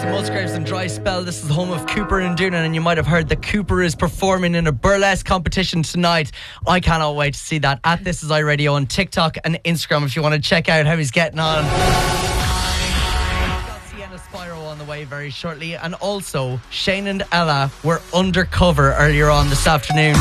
Musgraves and Dry Spell. This is the home of Cooper and Doonan, and you might have heard that Cooper is performing in a burlesque competition tonight. I cannot wait to see that at This Is iRadio on TikTok and Instagram if you want to check out how he's getting on. Got Sienna Spyro on the way very shortly, and also Shane and Ella were undercover earlier on this afternoon.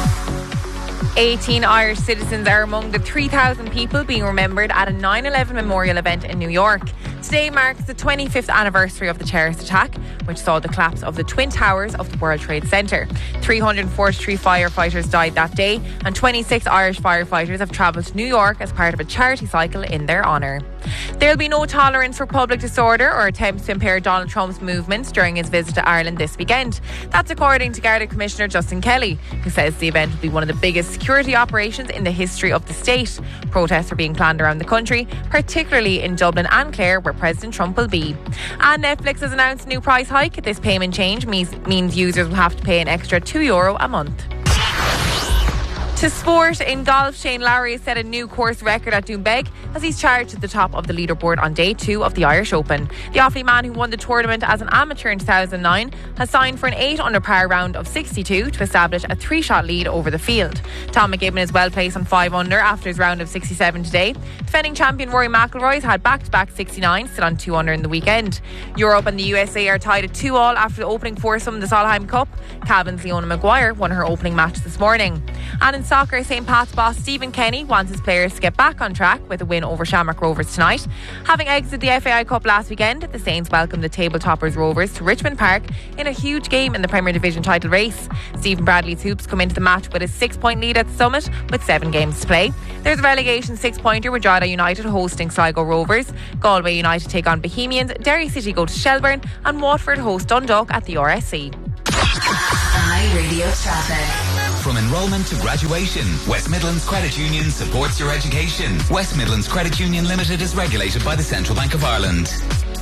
18 Irish citizens are among the 3,000 people being remembered at a 9/11 memorial event in New York. Today marks the 25th anniversary of the terrorist attack, which saw the collapse of the Twin Towers of the World Trade Center. 343 firefighters died that day, and 26 Irish firefighters have travelled to New York as part of a charity cycle in their honour. There'll be no tolerance for public disorder or attempts to impair Donald Trump's movements during his visit to Ireland this weekend. That's according to Garda Commissioner Justin Kelly, who says the event will be one of the biggest security operations in the history of the state. Protests are being planned around the country, particularly in Dublin and Clare, where President Trump will be. And Netflix has announced a new price hike. This payment change means users will have to pay an extra €2 a month. To sport, in golf, Shane Lowry has set a new course record at Doonbeg as he's charged at the top of the leaderboard on day 2 of the Irish Open. The Offaly man, who won the tournament as an amateur in 2009, has signed for an 8 under par round of 62 to establish a 3-shot lead over the field. Tom McGibbon is well placed on 5 under after his round of 67 today. Defending champion Rory McIlroy has had back-to-back 69, still on 2 under in the weekend. Europe and the USA are tied at 2-2 after the opening foursome, the Solheim Cup. Cavan's Leona Maguire won her opening match this morning. And in soccer, St. Pat's boss Stephen Kenny wants his players to get back on track with a win over Shamrock Rovers tonight. Having exited the FAI Cup last weekend, the Saints welcomed the table toppers Rovers to Richmond Park in a huge game in the Premier Division title race. Stephen Bradley's Hoops come into the match with a 6-point lead at the Summit with 7 games to play. There's a relegation 6-pointer with Drogheda United hosting Sligo Rovers. Galway United take on Bohemians, Derry City go to Shelbourne, and Watford host Dundalk at the RSC. iRadio traffic. From enrolment to graduation, West Midlands Credit Union supports your education. West Midlands Credit Union Limited is regulated by the Central Bank of Ireland.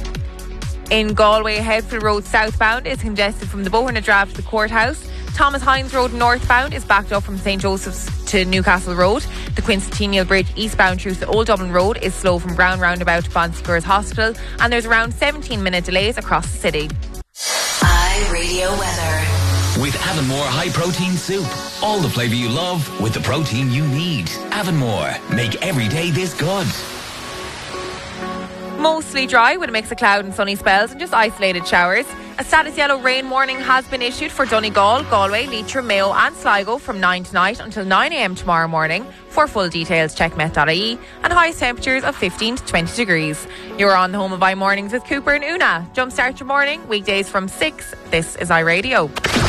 In Galway, Headfield Road southbound is congested from the Boherne Drive to the Courthouse. Thomas Hines Road northbound is backed up from St Joseph's to Newcastle Road. The Quincentennial Bridge eastbound through the Old Dublin Road is slow from Brown Roundabout to Bon Secours Hospital, and there's around 17-minute delays across the city. iRadio weather. With Avonmore High Protein Soup. All the flavour you love with the protein you need. Avonmore. Make every day this good. Mostly dry with a mix of cloud and sunny spells and just isolated showers. A status yellow rain warning has been issued for Donegal, Galway, Leitrim, Mayo and Sligo from 9 tonight until 9 a.m. tomorrow morning. For full details, check met.ie, and highest temperatures of 15 to 20 degrees. You're on the home of iMornings with Cooper and Una. Jumpstart your morning, weekdays from 6. This is iRadio.